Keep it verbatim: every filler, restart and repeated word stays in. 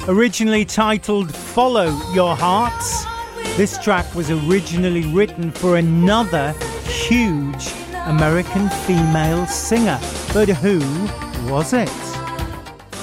Originally titled Follow Your Hearts, this track was originally written for another huge American female singer. But who was it?